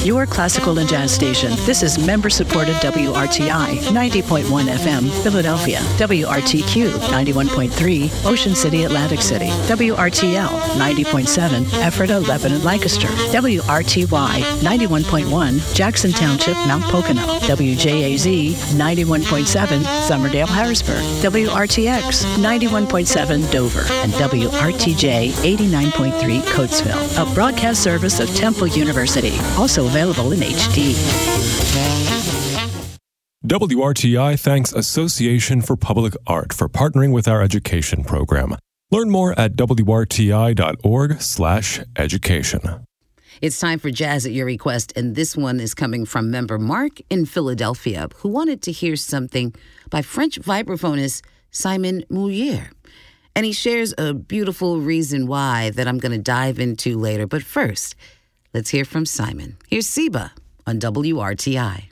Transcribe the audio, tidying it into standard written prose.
your classical and jazz station. This is member-supported WRTI 90.1 FM, Philadelphia. WRTQ 91.3, Ocean City, Atlantic City. WRTL 90.7, Ephrata, Lebanon, Lancaster. WRTY 91.1, Jackson Township, Mount Pocono. WJAZ 91.7, Summerdale, Harrisburg. WRTX 91.7, Dover. And WRTJ 89.3, Coatesville. A broadcast service of Temple University. Also available in HD. WRTI thanks Association for Public Art for partnering with our education program. Learn more at wrti.org/education. It's time for Jazz at Your Request, and this one is coming from member Mark in Philadelphia, who wanted to hear something by French vibraphonist Simon Moulier. And he shares a beautiful reason why that I'm going to dive into later. But first, let's hear from Simon. Here's Seba on WRTI.